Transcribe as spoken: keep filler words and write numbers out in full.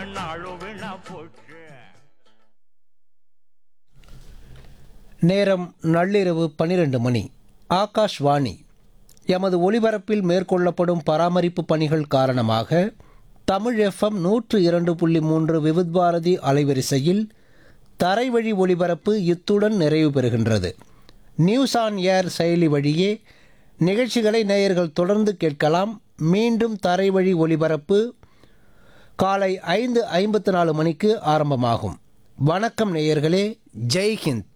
நாளும் வீணா போச்சு. நேரம் நள்ளிரவு பனிரெண்டு மணி. ஆகாஷ்வாணி. எமது ஒலிபரப்பில் மேற்கொள்ளப்படும் பராமரிப்பு பணிகள் காரணமாக தமிழ் எஃப்எம் நூற்று இரண்டு புள்ளி மூன்று விவித் பாரதி அலைவரிசையில் தரைவழி ஒலிபரப்பு இத்துடன் நிறைவு பெறுகின்றது. நியூஸ் ஆன் ஏர் செயலி வழியே நிகழ்ச்சிகளை நேயர்கள் தொடர்ந்து கேட்கலாம். மீண்டும் தரைவழி ஒலிபரப்பு காலை ஐந்து ஐம்பத்து நாலு மணிக்கு ஆரம்பமாகும். வணக்கம் நேயர்களே, ஜெய் ஹிந்த்.